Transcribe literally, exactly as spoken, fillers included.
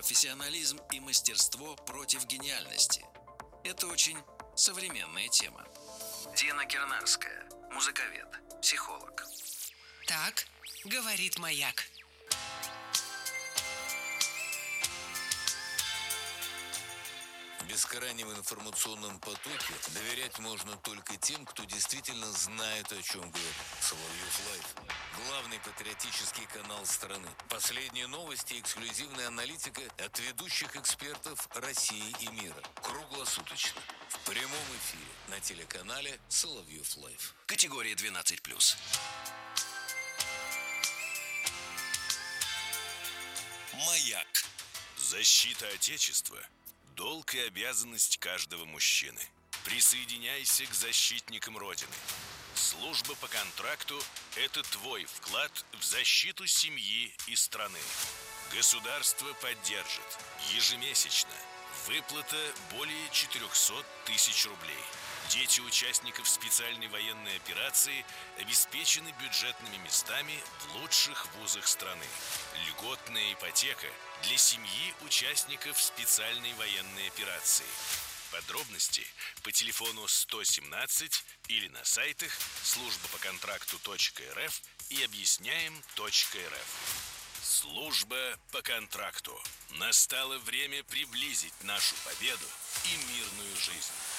профессионализм и мастерство против гениальности. Это очень современная тема. Дина Кирнарская, музыковед, психолог. Так, говорит Маяк. В бескрайнем информационном потоке доверять можно только тем, кто действительно знает, о чем говорит. Соловьев Лайв. Главный патриотический канал страны. Последние новости и эксклюзивная аналитика от ведущих экспертов России и мира. Круглосуточно. В прямом эфире на телеканале Соловьев Лайв. Категория двенадцать плюс. Маяк. Защита Отечества – долг и обязанность каждого мужчины. Присоединяйся к защитникам Родины. Служба по контракту – это твой вклад в защиту семьи и страны. Государство поддержит. Ежемесячно. Выплата более четырехсот тысяч рублей. Дети участников специальной военной операции обеспечены бюджетными местами в лучших вузах страны. Льготная ипотека для семьи участников специальной военной операции. Подробности по телефону сто семнадцать или на сайтах служба по контракту точка эр эф и объясняем точка эр эф. Служба по контракту. Настало время приблизить нашу победу и мирную жизнь.